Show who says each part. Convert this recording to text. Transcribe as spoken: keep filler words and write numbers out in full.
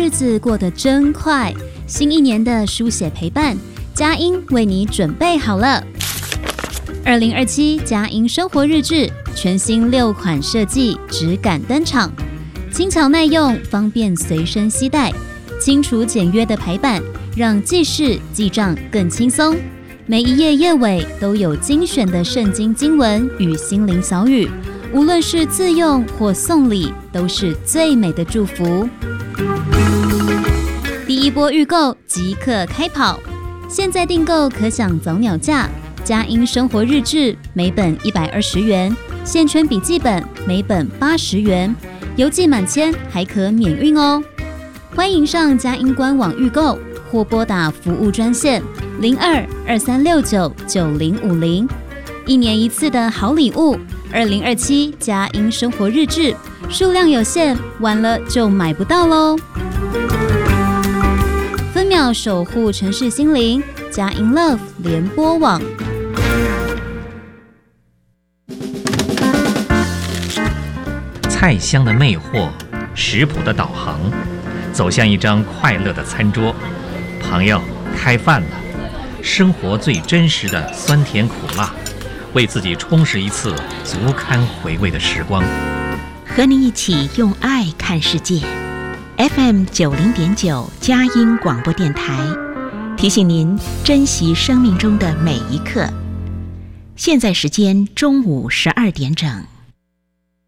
Speaker 1: 日子过得真快，新一年的书写陪伴，佳音为你准备好了。二零二七佳音生活日志全新六款设计质感登场，轻巧耐用，方便随身携带，清楚简约的排版让记事记账更轻松。每一页页尾都有精选的圣经经文与心灵小语，无论是自用或送礼，都是最美的祝福。第一波预购即刻开跑，现在订购可享早鸟价。佳音生活日志每本一百二十元，线圈笔记本每本八十元，邮寄满千还可免运哦。欢迎上佳音官网预购，或拨打服务专线零二二三六九九零五零。一年一次的好礼物，二零二七佳音生活日志，数量有限，晚了就买不到喽。分秒守护城市心灵，佳音 Love 联播网。
Speaker 2: 菜香的魅惑，食谱的导航，走向一张快乐的餐桌。朋友，开饭了！生活最真实的酸甜苦辣，为自己充实一次足堪回味的时光。
Speaker 3: 和你一起用爱看世界。F M 九零点九佳音广播电台，提醒您珍惜生命中的每一刻。现在时间中午十二点整。